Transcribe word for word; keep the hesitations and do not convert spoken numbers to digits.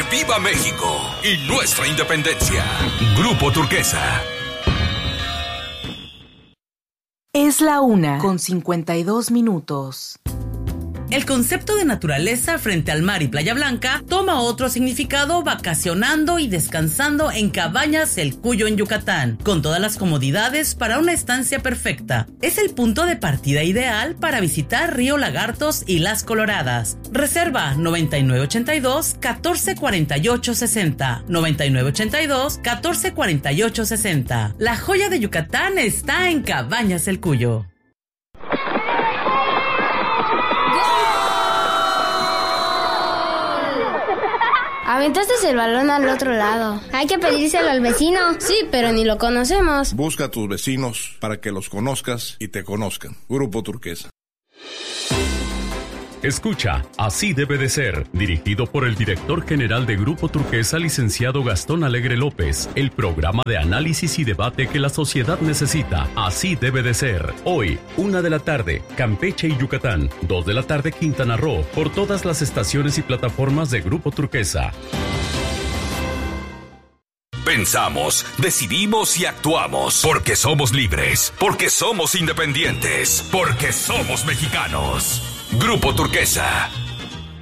¡Que viva México y nuestra independencia! Grupo Turquesa. Es la una con cincuenta y dos minutos. El concepto de naturaleza frente al mar y Playa Blanca toma otro significado vacacionando y descansando en Cabañas El Cuyo en Yucatán, con todas las comodidades para una estancia perfecta. Es el punto de partida ideal para visitar Río Lagartos y Las Coloradas. Reserva noventa y nueve ochenta y dos, catorce cuarenta y ocho sesenta, noventa y nueve ochenta y dos, catorce cuarenta y ocho sesenta. La joya de Yucatán está en Cabañas El Cuyo. Aventaste el balón al otro lado. Hay que pedírselo al vecino. Sí, pero ni lo conocemos. Busca a tus vecinos para que los conozcas y te conozcan. Grupo Turquesa. Escucha, Así debe de ser, dirigido por el director general de Grupo Turquesa, licenciado Gastón Alegre López, el programa de análisis y debate que la sociedad necesita. Así debe de ser. Hoy, una de la tarde, Campeche y Yucatán, dos de la tarde, Quintana Roo, por todas las estaciones y plataformas de Grupo Turquesa. Pensamos, decidimos y actuamos porque somos libres, porque somos independientes, porque somos mexicanos. Grupo Turquesa.